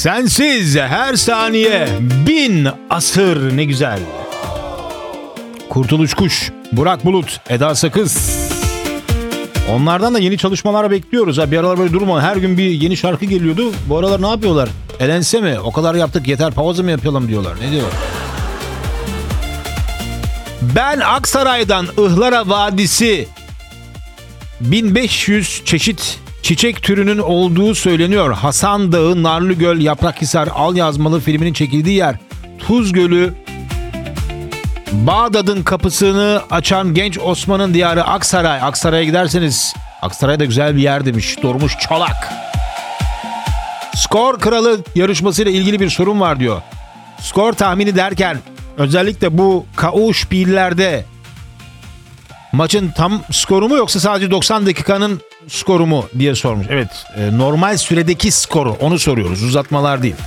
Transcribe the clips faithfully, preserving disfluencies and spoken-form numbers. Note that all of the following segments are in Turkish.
Sensiz her saniye bin asır, ne güzel. Kurtuluş Kuş, Burak Bulut, Eda Sakız. Onlardan da yeni çalışmalar bekliyoruz. Ha, bir aralar böyle durma. Her gün bir yeni şarkı geliyordu. Bu aralar ne yapıyorlar? Elense mi? O kadar yaptık yeter, pauza mı yapalım diyorlar. Ne diyorlar? Ben Aksaray'dan Ihlara Vadisi bin beş yüz çeşit çiçek türünün olduğu söyleniyor. Hasan Dağı, Narlıgöl, Yaprakhisar, Al Yazmalı filminin çekildiği yer. Tuz Gölü, Bağdat'ın kapısını açan genç Osman'ın diyarı Aksaray. Aksaray'a giderseniz, Aksaray da güzel bir yer demiş Durmuş Çolak. Skor Kralı yarışmasıyla ilgili bir sorun var diyor. Skor tahmini derken özellikle bu K-Spiel'lerde maçın tam skoru mu yoksa sadece doksan dakikanın skoru mu diye sormuş. Evet, e, normal süredeki skoru, onu soruyoruz, uzatmalar değil.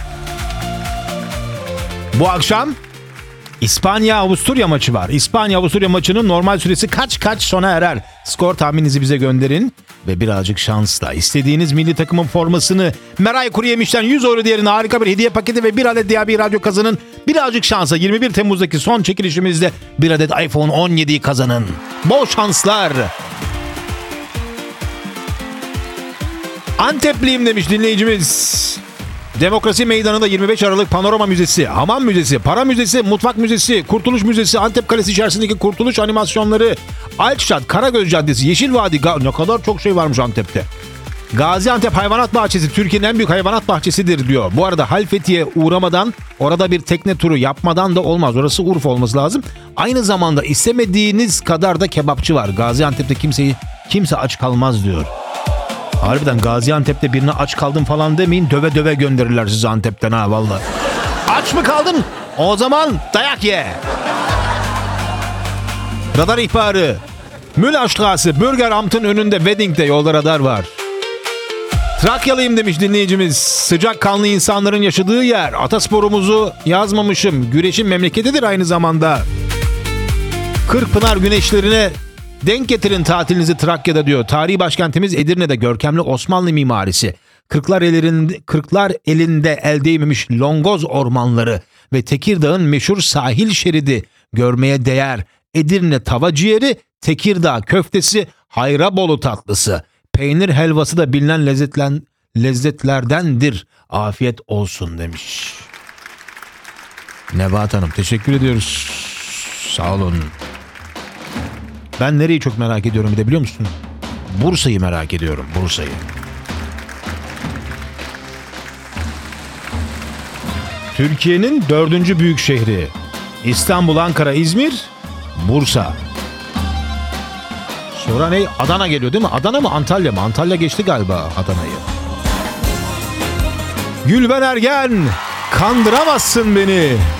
Bu akşam İspanya-Avusturya maçı var. İspanya-Avusturya maçının normal süresi kaç kaç sona erer? Skor tahmininizi bize gönderin ve birazcık şansla istediğiniz milli takımın formasını Meray Kuruyemiş'ten yüz euro değerinde harika bir hediye paketi ve bir adet Diyabi Radyo kazanın. Birazcık şansa yirmi bir Temmuz'daki son çekilişimizde bir adet iPhone on yediyi kazanın. Bol şanslar. Antepliyim demiş dinleyicimiz. Demokrasi Meydanı'nda yirmi beş Aralık Panorama Müzesi, Hamam Müzesi, Para Müzesi, Mutfak Müzesi, Kurtuluş Müzesi, Antep Kalesi içerisindeki Kurtuluş animasyonları, Alçşat, Karagöz Caddesi, Yeşil Vadi, Ga- ne kadar çok şey varmış Antep'te. Gaziantep Hayvanat Bahçesi Türkiye'nin en büyük hayvanat bahçesidir diyor. Bu arada Halfeti'ye uğramadan, orada bir tekne turu yapmadan da olmaz. Orası Urfa olması lazım. Aynı zamanda istemediğiniz kadar da kebapçı var. Gaziantep'te kimseyi kimse aç kalmaz diyor. Harbiden Gaziantep'te birine aç kaldım falan demeyin, döve döve gönderirler sizi Antep'ten ha vallahi. Aç mı kaldın? O zaman dayak ye. Radar ihbarı. Müllerstraße, Bürgeramt'ın önünde Wedding'de yolda radar var. Trakyalıyım demiş dinleyicimiz. Sıcak kanlı insanların yaşadığı yer. Atasporumuzu yazmamışım. Güreşin memleketidir aynı zamanda. Kırkpınar güneşlerine denk getirin tatilinizi Trakya'da diyor. Tarihi başkentimiz Edirne'de görkemli Osmanlı mimarisi. Kırklar elinde, Kırklar elinde el değmemiş Longoz ormanları ve Tekirdağ'ın meşhur sahil şeridi görmeye değer. Edirne tava ciğeri, Tekirdağ köftesi, Hayrabolu tatlısı, peynir helvası da bilinen lezzetlen, lezzetlerdendir. Afiyet olsun demiş. Nebahat Hanım teşekkür ediyoruz. Sağ olun. Ben nereyi çok merak ediyorum bir de biliyor musun? Bursa'yı merak ediyorum, Bursa'yı. Türkiye'nin dördüncü büyük şehri. İstanbul, Ankara, İzmir, Bursa. Sonra ne? Adana geliyor değil mi? Adana mı, Antalya mı? Antalya geçti galiba Adana'yı. Gülben Ergen, kandıramazsın beni.